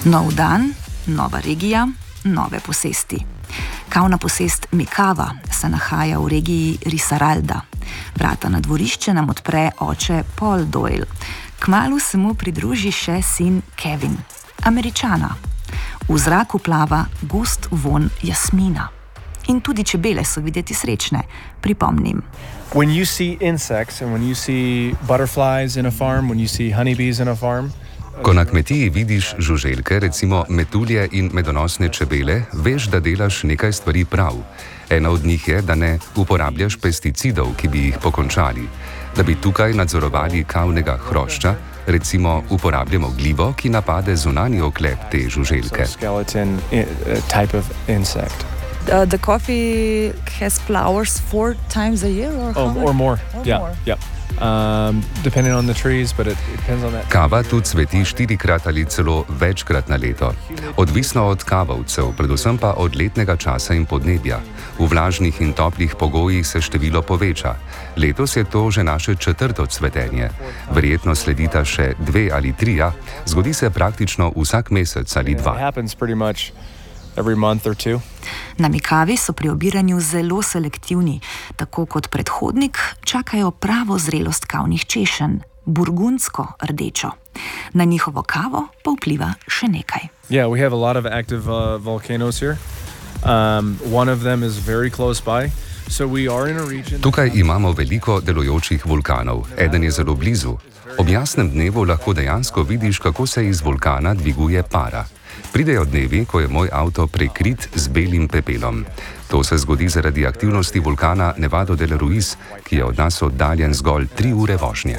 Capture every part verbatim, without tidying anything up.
Nov dan, nova regija, nove posesti. Kavna posest Mikava se nahaja v regiji Risaralda. Vrata na dvorišče nam odpre oče Paul Doyle. Kmalu se mu pridruži še sin Kevin, Američana. V zraku plava gost vonj jasmina. In tudi čebele so videti srečne, pripomnim. When you see insects and when you see butterflies in a farm, when you see honeybees in a farm, ko na kmetiji vidiš žuželke, recimo metulje in medonosne čebele, veš, da delaš nekaj stvari prav. Ena od njih je, da ne uporabljaš pesticidov, ki bi jih pokončali. Da bi tukaj nadzorovali kavnega hrošča, recimo uporabljamo glivo, ki napade zunanji oklep te žuželke. Uh, the coffee has flowers four times a year or, oh, or more. Or yeah, more. Yeah. Um, depending on the trees, but it, it depends on that. Kava tu cveti štirikrat ali celo večkrat na leto. Odvisno od kavovcev, predvsem pa od letnega časa in podnebja. V vlažnih in toplih pogojih se število poveča. Letos je to že naše četrto cvetenje. Verjetno sledita še dve ali trija, zgodi se praktično vsak mesec ali dva. Every month or two. Na Mikavi so pri obiranju zelo selektivni, tako kot predhodnik čakajo pravo zrelost kavnih češenj, burgundsko rdečo. Na njihovo kavo pa vpliva še nekaj. Yeah, we have a lot of active uh, volcanoes here. Um, one of them is very close by. So we are in a region. Tukaj imamo veliko delujočih vulkanov. Eden je zelo blizu. Ob jasnem dnevu lahko dejansko vidiš, kako se iz vulkana dviguje para. Pridejo dnevi, ko je moj avto prekrit z belim pepelom. To se zgodi zaradi aktivnosti vulkana Nevado del Ruiz, ki je od nas oddaljen zgolj tri ure vožnje.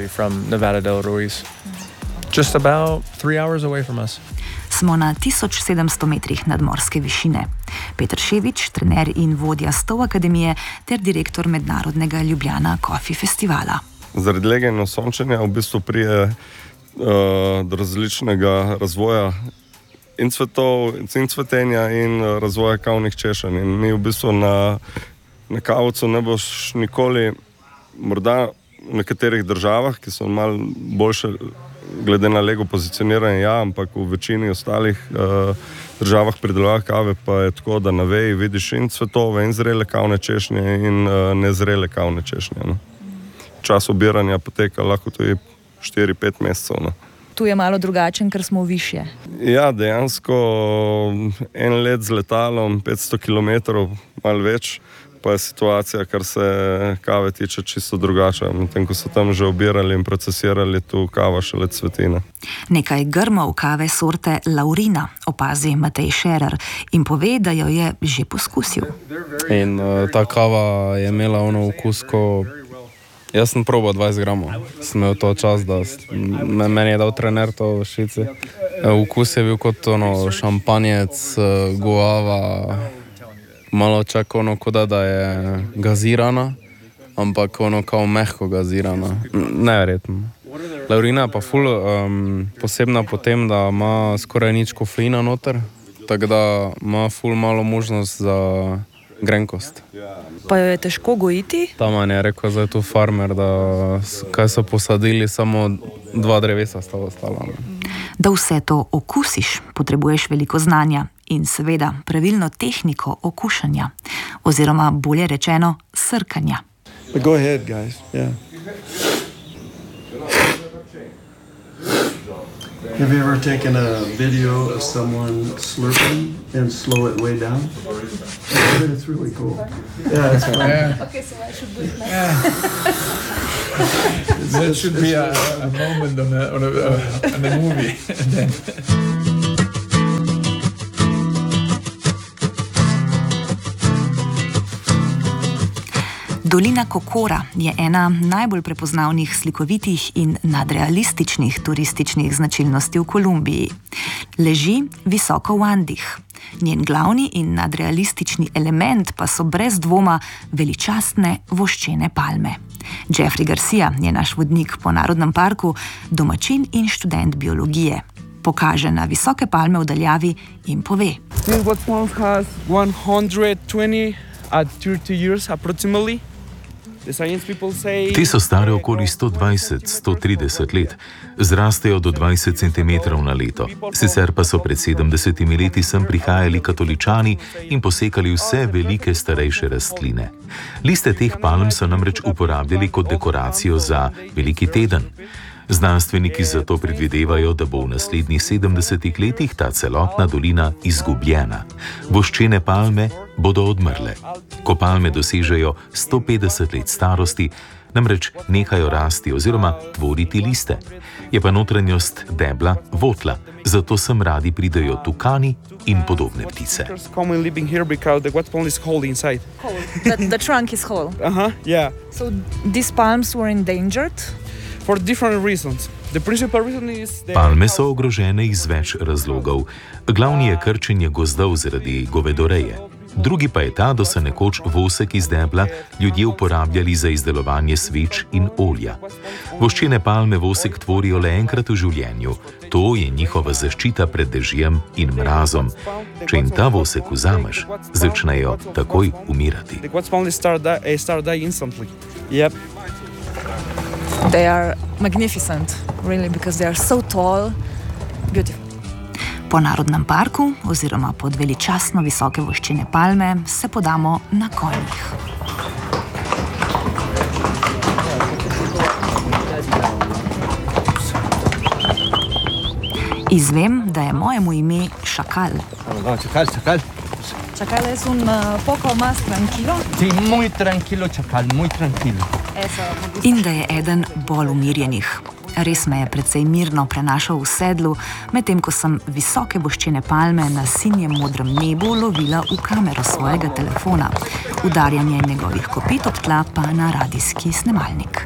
Smo na tisoč sedemsto metrih nadmorske višine. Peter Ševič, trener in vodja Stow Akademije ter direktor mednarodnega Ljubljana Coffee Festivala. Zaradi leganja sončenja v bistvu prije uh, do različnega razvoja in cvetov, in cvetenja in razvoja kavnih češenj. In mi v bistvu na, na kavcu ne boš nikoli, morda v nekaterih državah, ki so malo boljše glede na lego pozicioniranje, ja, ampak v večini ostalih uh, državah pridelava kave pa je tako, da na veji vidiš in cvetove, in zrele kavne češnje, in uh, nezrele kavne češnje. No. Čas obiranja poteka lahko tudi štiri pet mesecev. No. Tu je malo drugačen, ker smo višje. Ja, dejansko en let z letalom, petsto kilometrov, malo več, pa je situacija, kar se kave tiče, čisto drugačna. Medtem ko so tam že obirali in procesirali, tu kava šele cvetine. Nekaj grmov kave sorte Laurina opazi Matej Šerer in pove, da jo je že poskusil. In uh, ta kava je imela ono okus, ko jaz sem probal dvajset gramov, sem imel to čas, da meni je dal trener to v Švici. Vkus je bil kot ono šampanjec, guava, malo čak ono koda, da je gazirana, ampak ono kao mehko gazirana. Neverjetno. Laurina je pa ful um, posebna po tem, da ima skoraj nič kofeina noter, tako da ima ful malo možnost za grenkost. Pa jo je težko gojiti? Taman je rekel, da je tu farmer, da kaj so posadili, samo dva drevesa sta ostala. Da vse to okusiš, potrebuješ veliko znanja in seveda pravilno tehniko okušanja, oziroma bolje rečeno srkanja. But go ahead, guys. Yeah. Have you ever taken a video of someone slurping and slow it way down? It's really cool. Yeah, it's fun. Yeah. Okay, so I should do it now. Yeah. That should be a, a moment on a, on a, uh, on a movie. And then Dolina Kokora je ena najbolj prepoznavnih slikovitih in nadrealističnih turističnih značilnosti v Kolumbiji. Leži visoko v Andih. Njen glavni in nadrealistični element pa so brez dvoma veličastne voščene palme. Jeffrey Garcia je naš vodnik po Narodnem parku, domačin in študent biologije. Pokaže na visoke palme v daljavi in pove. This one has one hundred twenty at thirty years approximately. Te so stare okoli sto dvajset do sto trideset let, zrastejo do dvajset centimetrov na leto. Sicer pa so pred sedemdesetimi leti sem prihajali katoličani in posekali vse velike starejše rastline. Liste teh palm so namreč uporabljali kot dekoracijo za veliki teden. Znanstveniki zato predvidevajo, da bo v naslednjih sedemdesetih letih ta celotna dolina izgubljena. Voščene palme bodo odmrle. Ko palme dosežejo sto petdeset let starosti, namreč nehajo rasti oziroma tvoriti liste. Je pa notranjost debla votla, zato sem radi pridejo tukani in podobne ptice. The, the trunk is whole. Uh-huh, yeah. So these palms were endangered? For different reasons. The principal reason is that Palme so ogrožene iz več razlogov. Glavni je krčenje gozdov zaradi govedoreje. Drugi pa je ta, da so nekoč vosek iz debla ljudje uporabljali za izdelovanje sveč in olja. Voščene palme vosek tvorijo le enkrat v življenju. To je njihova zaščita pred dežjem in mrazom. Če jim ta vosek vzameš, začnejo takoj umirati. They are magnificent, really, because they are so tall, beautiful. Po narodnem parku oziroma pod veličastno visoke voščene palme se podamo na konjih. Izvem, da je mojemu ime Šakal. Chacal, chacal. Chacal es un uh, poco más tranquilo. Sí, muy tranquilo, chacal, muy tranquilo. In da je eden bolj umirjenih. Res me je precej mirno prenašal v sedlu, medtem ko sem visoke voščene palme na sinjem modrem nebu lovila v kamero svojega telefona, udarjanje njegovih kopit ob tla pa na radijski snemalnik.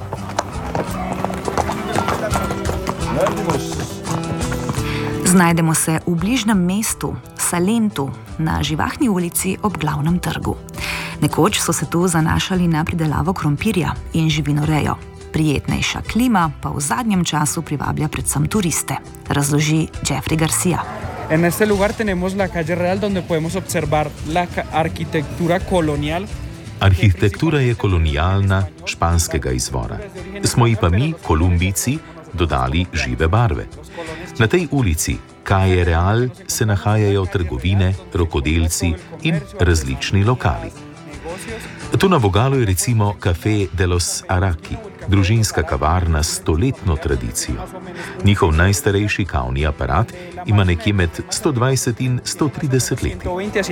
Znajdemo se v bližnjem mestu, Salentu, na živahni ulici ob glavnem trgu. Nekoč so se tu zanašali na pridelavo krompirja in živinorejo. Prijetnejša klima pa v zadnjem času privablja predvsem turiste, razloži Jeffrey Garcia. En este lugar tenemos la calle real donde podemos observar la arquitectura colonial. Arhitektura je kolonialna, španskega izvora. Smo ji pa mi, Kolumbijci, dodali žive barve. Na tej ulici, Calle Real, se nahajajo trgovine, rokodelci in različni lokali. Tu na vogalu je recimo Café de los Araki, družinska kavarna s stoletno tradicijo. Njihov najstarejši kavni aparat ima nekje med sto dvajset in sto trideset leti.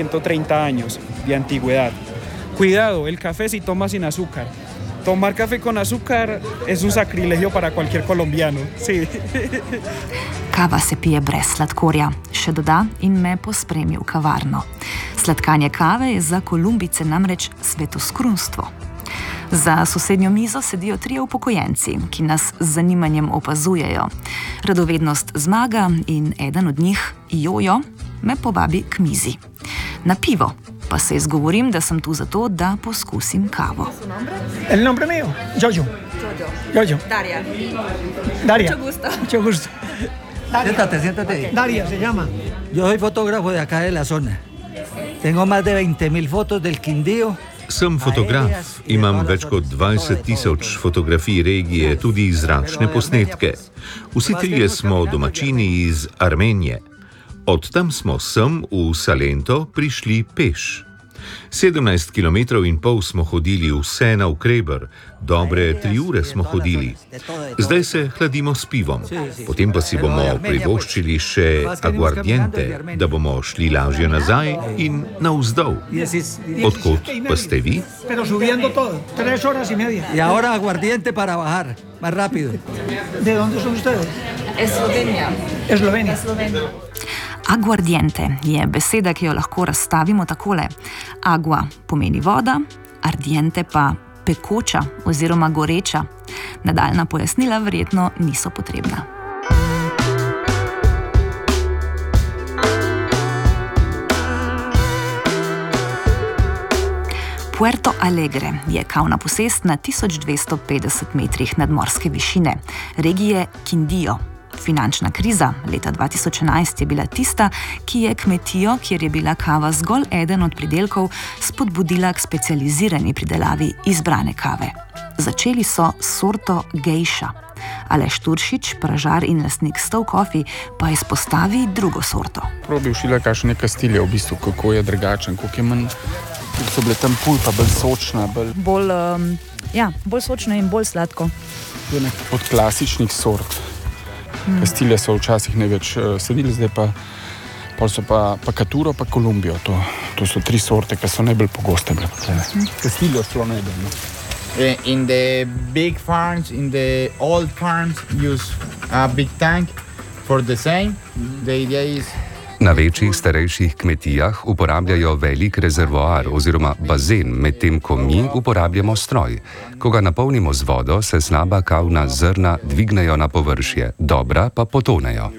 Cuidado, el café si toma sin azúcar. Tomar café con azúcar es un sacrilegio para cualquier colombiano. Sí. Kava se pije brez sladkorja, še doda in me pospremi v kavarno. Sladkanje kave je za Kolumbijce namreč svetoskrunstvo. Za sosednjo mizo sedijo trije upokojenci, ki nas z zanimanjem opazujejo. Radovednost zmaga in eden od njih, Jojo, me povabi k mizi. Na pivo. Pa se izgovorim, da sem tu zato, da poskusim kavo. El nombre mío, Jojo. Jojo. Daria. Daria. Mucho gusto. Mucho gusto. Daria. Siéntate, siéntate. Daria se llama. Yo soy fotógrafo de acá de la zona. Tengo más de veinte mil fotos del Quindío. Sem fotograf, imam več kot dvajset tisoč fotografij regije, tudi zračne posnetke. Vsi trije smo domačini iz Armenije. Od tam smo sem v Salento prišli peš. sedemnajst kilometrov in pol smo hodili vse navkreber, dobre tri ure smo hodili. Zdaj se hladimo s pivom, potem pa si bomo privoščili še aguardiente, da bomo šli lažje nazaj in navzdol. Odkot pa ste vi? Pero subiendo todo, tres horas y media. Y ahora aguardiente para bajar, más rápido. ¿De dónde son ustedes? Eslovenia. Eslovenia. Eslovenia. Aguardiente je beseda, ki jo lahko razstavimo takole. Agua pomeni voda, ardiente pa pekoča oziroma goreča. Nadaljna pojasnila verjetno niso potrebna. Puerto Alegre je kavna posest na tisoč dvesto petdeset metrih nadmorske višine, regije Quindío. Finančna kriza leta dva tisoč enajst je bila tista, ki je kmetijo, kjer je bila kava zgolj eden od pridelkov, spodbudila k specializirani pridelavi izbrane kave. Začeli so s sorto Geisha. Aleš Turšič, pražar in lastnik Stow Coffee, pa izpostavi drugo sorto. Probil šila kakšne kastilje v bistvu, kako je drugačen, kako je manj, so bile tam pulpa, bolj sočna. Bolj, bolj, um, ja, bolj sočna in bolj sladko. Je nek od klasičnih sort. Hmm. Kastilje so včasih največ uh, sedili, zdaj pa, pa so pa, pa Katuro, pa Kolumbijo. To, to so tri sorte, ki so najbolj pogoste bile. Hmm. Kastiljo šlo najbolj. No? In the big farms, in the old farms, use a big tank for the same. The idea is... Na večjih starejših kmetijah uporabljajo velik rezervoar oziroma bazen, medtem ko mi uporabljamo stroj. Ko ga napolnimo z vodo, se slaba kavna zrna dvignejo na površje, dobra pa potonejo.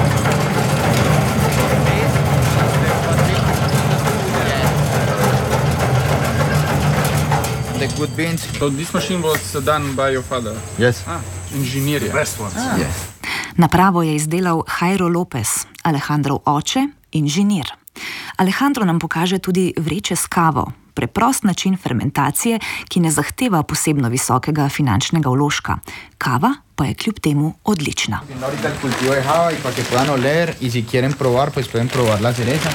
The good beans. So this machine was done by your father? Yes. Ah, engineer. The best ones. Ah. Yes. Napravo je izdelal Jairo Lopez, Alejandrov oče, inženir. Alejandro nam pokaže tudi vreče s kavo, preprost način fermentacije, ki ne zahteva posebno visokega finančnega vložka. Kava pa je kljub temu odlična. Ahorita el cultivo de java y para que puedan oler y si quieren probar, pues pueden probar la cereza.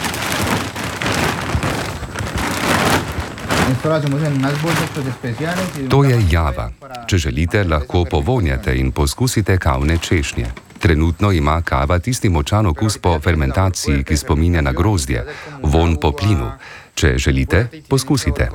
To je java. Če želite, lahko povonjate in poskusite kavne češnje. Trenutno ima kava tisti močan okus po fermentaciji, ki spominja na grozdje, vonj po plinu. Če želite, poskusite.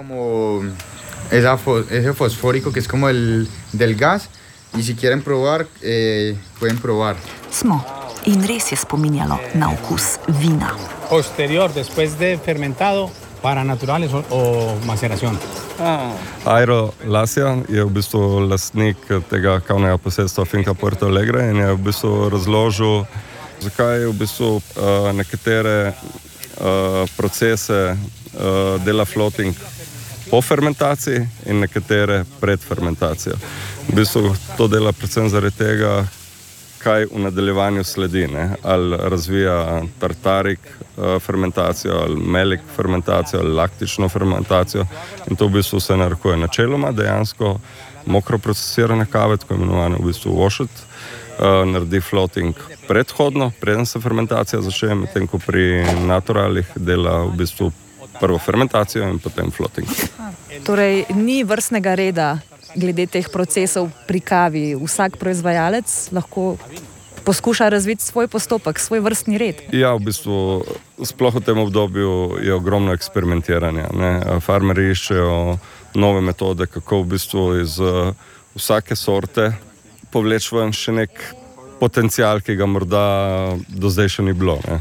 Ese fosfórico, que es como el del gas, y si quieren probar, eh, pueden probar. Smo. In res je spominjalo na okus vina. Posterior, después de fermentado, para naturales o, o maceración. Ah. Jairo Lasja je v bistvu lastnik tega kavnega posestva Finca Puerto Alegre in je v bistvu razložil, zakaj je v bistvu uh, nekatere uh, procese uh, dela floating po fermentaciji in nekatere pred fermentacijo. V bistvu to dela predvsem zaradi tega, kaj v nadaljevanju sledi, ne? Ali razvija tartarik uh, fermentacijo, ali melik fermentacijo, ali laktično fermentacijo. In to v bistvu se narekuje načeloma, dejansko mokro procesirane kave, tako imenovane v bistvu washed, uh, naredi floating predhodno, preden se fermentacija začne, medtem ko pri naturalih dela v bistvu prvo fermentacijo in potem floating. Torej, ni vrstnega reda glede teh procesov pri kavi. Vsak proizvajalec lahko poskuša razviti svoj postopek, svoj vrstni red. Ja, v bistvu, sploh v tem obdobju je ogromno eksperimentiranja. Ne? Farmeri iščejo nove metode, kako v bistvu iz uh, vsake sorte povleči ven še nek potencial, ki ga morda do zdaj še ni bilo. Ne?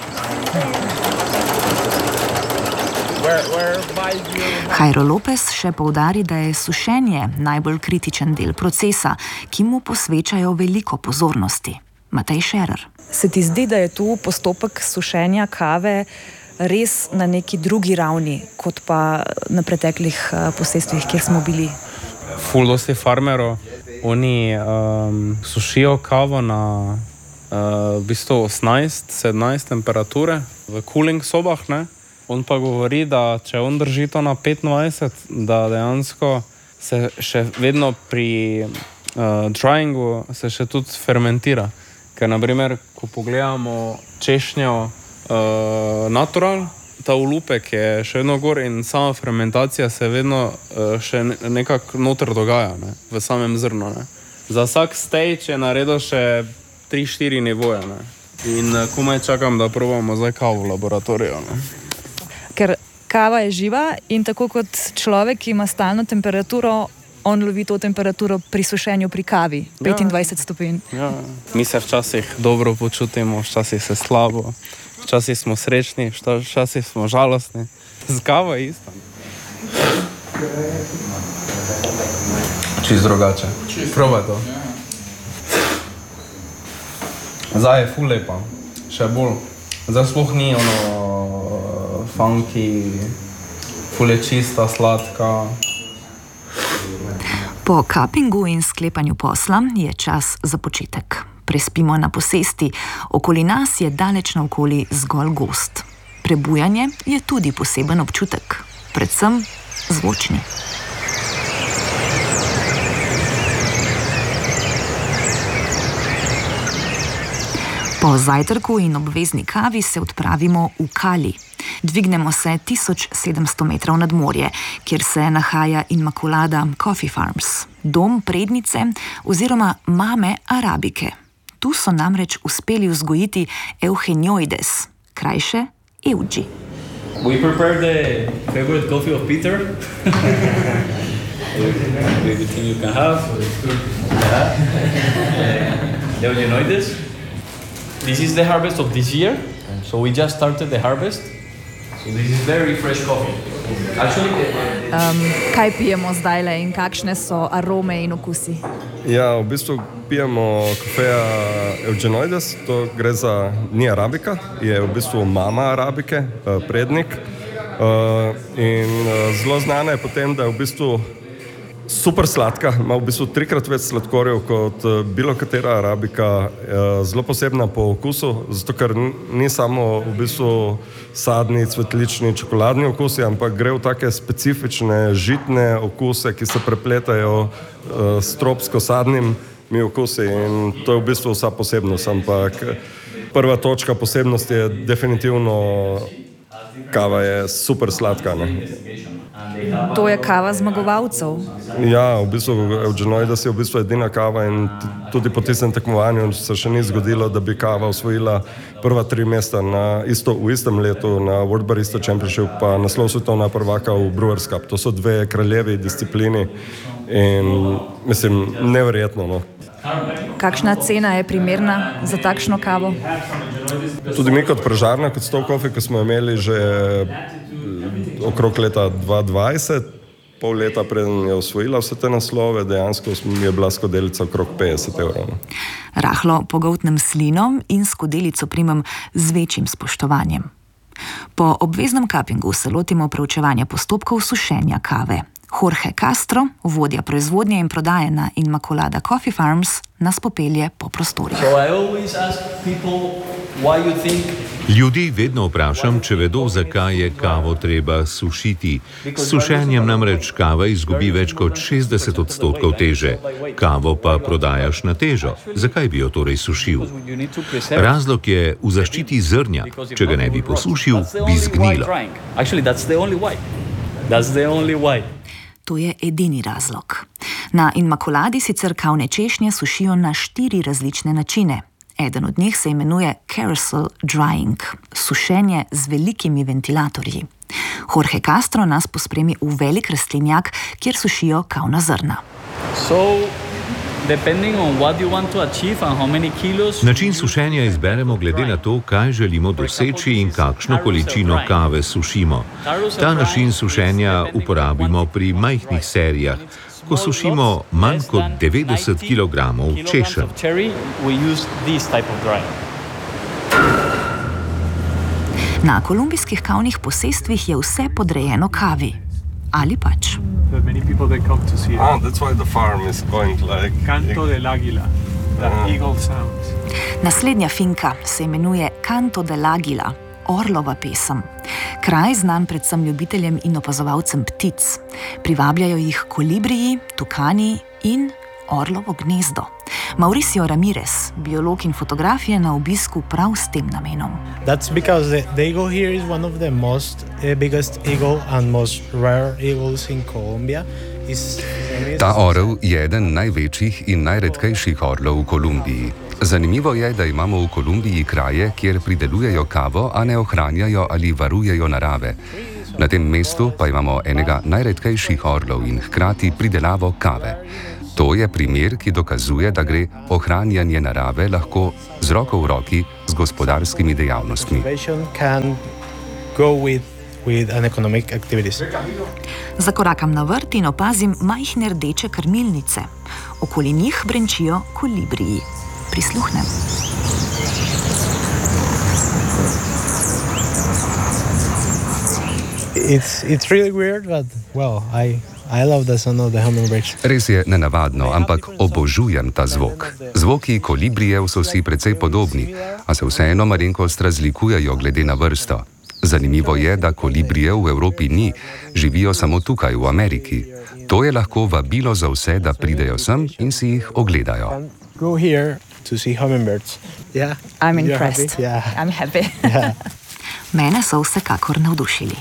Jairo Lopez še poudari, da je sušenje najbolj kritičen del procesa, ki mu posvečajo veliko pozornosti. Matej Šerer. Se ti zdi, da je tu postopek sušenja kave res na neki drugi ravni, kot pa na preteklih posestvih, kjer smo bili? Ful dosti farmerov, oni um, sušijo kavo na uh, v bistvu osemnajst sedemnajst temperature v cooling sobah, ne? On pa govori, da če on drži to na petindvajset, da dejansko se še vedno pri uh, dryingu se še tudi fermentira. Ker naprimer, ko pogledamo češnjo uh, natural, ta olupek je še vedno gor in sama fermentacija se vedno uh, še nekako noter dogaja, ne, v samem zrnu. Ne. Za vsak stage je naredil še tri štiri nivoje. Ne. In uh, komaj čakam, da probamo zdaj kavo v laboratoriju. Ne. Ker kava je živa in tako kot človek, ki ima stalno temperaturo, on lovi to temperaturo pri sušenju pri kavi, petindvajset stopinj. Ja. Mi se včasih dobro počutimo, včasih se slabo, včasih smo srečni, včasih smo žalostni. Z kavo je isto. Čist drugače. Probaj to. Zdaj je ful lepa, še bolj. Zdaj sploh ni ono funky, ful je čista, sladka. Po kapingu in sklepanju posla je čas za počitek. Prespimo na posesti, okoli nas je daleč naokoli zgolj gozd. Prebujanje je tudi poseben občutek, predvsem zvočni. Po zajtrku in obvezni kavi se odpravimo v Cali. Dvignemo se tisoč sedemsto metrov nad morje, kjer se nahaja Immaculada Coffee Farms, dom prednice oziroma mame arabike. Tu so namreč uspeli vzgojiti Eugenioides, krajše Eugi. We prepare the favorite coffee of Peter. Everything you can have. The Eugenioides. This is the harvest of this year. So we just started the harvest. So this is very fresh coffee. Actually, um, kaj pijemo zdajle in kakšne so arome in okusi? Ja, v bistvu pijemo kofeja Eugenioides, to gre za, ni arabika, je v bistvu mama arabike, prednik. In zelo znana je potem, da je v bistvu super sladka, ima v bistvu trikrat več sladkorjev kot bilo katera arabika, zelo posebna po okusu, zato ker ni samo v bistvu sadni, cvetlični, čokoladni okusi, ampak gre v take specifične žitne okuse, ki se prepletajo s tropsko sadnimi okusi in to je v bistvu vsa posebnost, ampak prva točka posebnosti je definitivno kava je super sladka, ne? To je kava zmagovalcev. Ja, v bistvu Eugenioides je v bistvu edina kava in tudi po tistem tekmovanju se še ni zgodilo, da bi kava osvojila prva tri mesta na isto, v istem letu na World Barista Championship pa naslov svetovna prvaka v Brewers Cup. To so dve kraljevi disciplini in mislim, neverjetno, no. Kakšna cena je primerna za takšno kavo? Tudi mi kot pražarna, kot Stow Coffee, ko smo imeli že okrog leta dva tisoč dvajset, pol leta preden je osvojila vse te naslove, dejansko je bila skodelica okrog petdeset evrov. Rahlo pogoltnem slinom in skodelico primem z večjim spoštovanjem. Po obveznem kapingu se lotimo preučevanja postopkov sušenja kave. Jorge Castro, vodja proizvodnje in prodaje na Immaculada Coffee Farms, nas popelje po prostorih. Ljudi vedno vprašam, če vedo, zakaj je kavo treba sušiti. S sušenjem namreč kava izgubi več kot šestdeset odstotkov teže. Kavo pa prodajaš na težo. Zakaj bi jo torej sušil? Razlog je v zaščiti zrnja. Če ga ne bi posušil, bi zgnilo. To je edini razlog. Na Immaculadi sicer kavne češnje sušijo na štiri različne načine. Eden od njih se imenuje carousel drying, sušenje z velikimi ventilatorji. Jorge Castro nas pospremi v velik rastlinjak, kjer sušijo kavna zrna. So, depending on what you want to achieve and how many kilos... Način sušenja izberemo glede na to, kaj želimo doseči in kakšno količino kave sušimo. Ta način sušenja uporabimo pri majhnih serijah, ko sušimo manj kot devetdeset kilogramov češenj. Na kolumbijskih kavnih posestvih je vse podrejeno kavi. Ali pač? Ah, that's why the farm is going like... Canto del águila, the eagle sounds. Naslednja finka se imenuje Canto del águila, orlova pesem. Kraj znan predvsem ljubiteljem in opazovalcem ptic. Privabljajo jih kolibriji, tukani in orlovo gnezdo. Mauricio Ramirez, biolog in fotograf, je na obisku prav s tem namenom. That's because the, the eagle here is one of the most uh, biggest eagle and most rare eagles in Colombia. Ta orel je eden največjih in najredkejših orlov v Kolumbiji. Zanimivo je, da imamo v Kolumbiji kraje, kjer pridelujejo kavo, a ne ohranjajo ali varujejo narave. Na tem mestu pa imamo enega najredkejših orlov in hkrati pridelavo kave. To je primer, ki dokazuje, da gre ohranjanje narave lahko z roko v roki z gospodarskimi dejavnostmi. Zakorakam na vrt in opazim majhne rdeče krmilnice. Okoli njih brenčijo kolibriji. Prisluhnem. It's, it's really weird, but well, I, I love the sound of the hummingbirds. Res je nenavadno, ampak obožujem ta zvok. Zvoki kolibrijev so si precej podobni, a se vseeno malenkost razlikujejo glede na vrsto. Zanimivo je, da kolibrijev v Evropi ni, živijo samo tukaj v Ameriki. To je lahko vabilo za vse, da pridejo sem in si jih ogledajo. Go here to see hummingbirds. Yeah. I'm You're impressed. happy? Yeah. I'm happy. Yeah. Mene so vsekakor navdušili.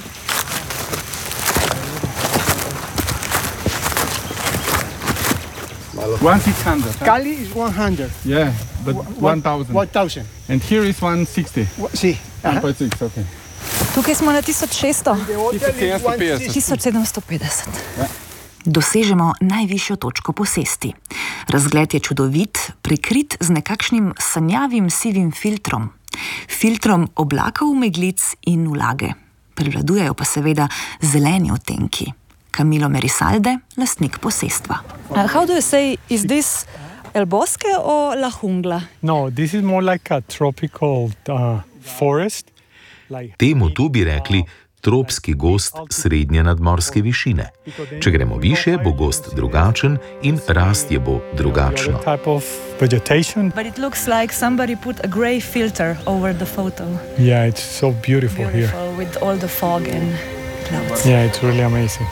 One six hundred. Cali is one hundred. Yeah, but one thousand. One thousand. And here is one sixty. Sí. One point six, okay. Tukaj smo na tisoč šeststo. tisoč sedemsto petdeset. tisoč sedemsto petdeset. Dosežemo najvišjo točko posesti. Razgled je čudovit, prikrit z nekakšnim sanjavim sivim filtrom. Filtrom oblakov, meglic in vlage. Prevladujejo pa seveda zeleni odtenki. Camilo Merisalde, lastnik posestva. Uh, how do you say, is this El Bosque or La Jungla? No, this is more like a tropical uh, forest. Like... Temu tu bi rekli tropski gozd srednje nadmorske višine. Če gremo više, bo gozd drugačen in rastje bo drugačno. But it looks like somebody put a grey filter over the photo. Yeah, it's so beautiful, Beautiful here. with all the fog and clouds. Yeah, it's really amazing.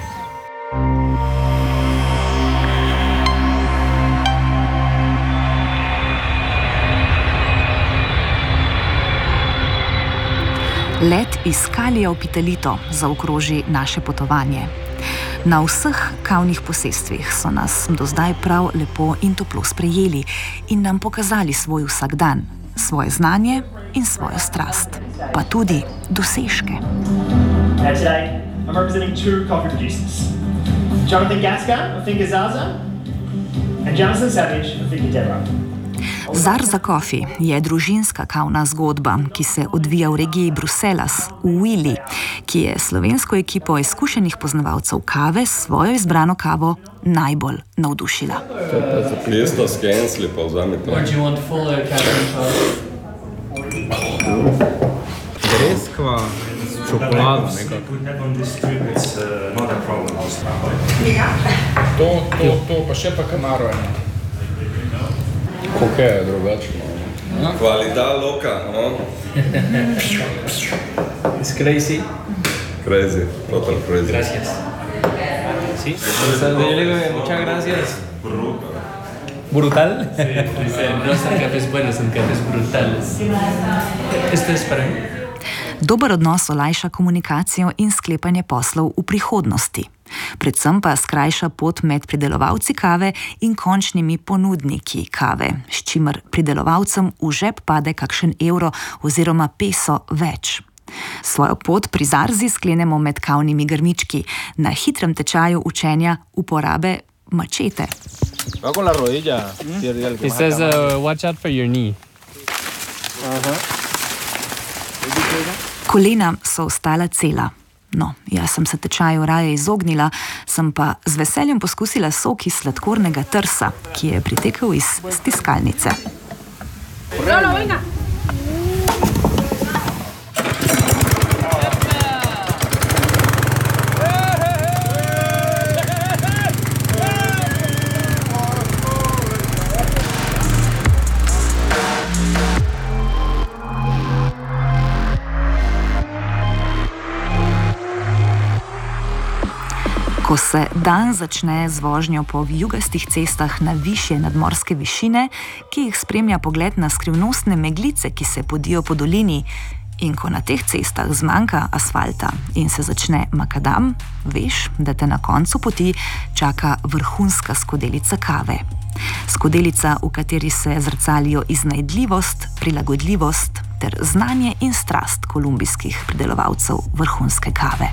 Let iz Calija v Pitelito zaokroži naše potovanje. Na vseh kavnih posestvih so nas do zdaj prav lepo in toplo sprejeli in nam pokazali svoj vsakdan, svoje znanje in svojo strast, pa tudi dosežke. Now today, I'm representing two coffee producers. Jonathan Gasca of Finca Zaza and Jonathan Savage of Finca Deborah. Zarza Coffee je družinska kavna zgodba, ki se odvija v regiji Bruselas, v Willi, ki je slovensko ekipo izkušenih poznavalcev kave s svojo izbrano kavo najbolj navdušila. Pesto s kensli pa vzamite. Breskva s čokolado nekako. To, to, to, pa še pa kamaro eno. Koke je drugačno. Kvalita loka, no? It's crazy. Crazy, total crazy. Gracias. Sí, muchas gracias. Brutal. ¿Brutal? Sí, no son cafés buenos, son cafés brutales. Esto es para mí. Dober odnos olajša komunikacijo in sklepanje poslov v prihodnosti. Predvsem pa skrajša pot med pridelovalci kave in končnimi ponudniki kave, s čimer pridelovalcem v žep pade kakšen evro oziroma peso več. Svojo pot pri Zarzi sklenemo med kavnimi grmički, na hitrem tečaju učenja uporabe mačete. Va con la rodilla. He says, uh, watch out for your knee. Kolena so ostala cela. No, jaz sem se tečaju raje izognila, sem pa z veseljem poskusila sok iz sladkornega trsa, ki je pritekel iz stiskalnice. No, no, venga. Ko se dan začne z vožnjo po vijugastih cestah na višje nadmorske višine, ki jih spremlja pogled na skrivnostne meglice, ki se podijo po dolini, in ko na teh cestah zmanjka asfalta in se začne makadam, veš, da te na koncu poti čaka vrhunska skodelica kave. Skodelica, v kateri se zrcalijo iznajdljivost, prilagodljivost ter znanje in strast kolumbijskih pridelovalcev vrhunske kave.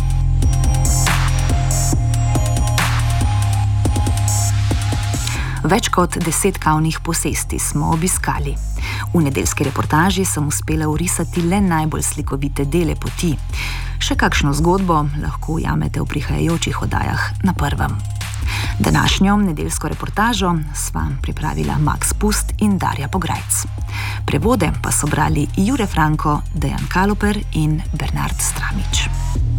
Več kot deset kavnih posesti smo obiskali. V nedeljski reportaži sem uspela urisati le najbolj slikovite dele poti. Še kakšno zgodbo lahko ujamete v prihajajočih oddajah na Prvem. Današnjo nedeljsko reportažo sva pripravila Max Pust in Darja Pograjc. Prevode pa so brali Jure Franko, Dejan Kaloper in Bernard Stramič.